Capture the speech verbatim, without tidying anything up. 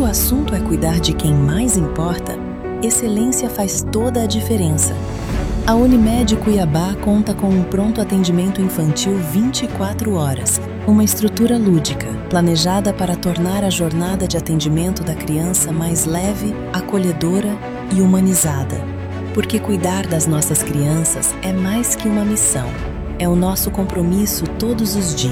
o assunto é cuidar de quem mais importa, excelência faz toda a diferença. A Unimed Cuiabá conta com um pronto atendimento infantil vinte e quatro horas, uma estrutura lúdica, planejada para tornar a jornada de atendimento da criança mais leve, acolhedora e humanizada. Porque cuidar das nossas crianças é mais que uma missão, é o nosso compromisso todos os dias.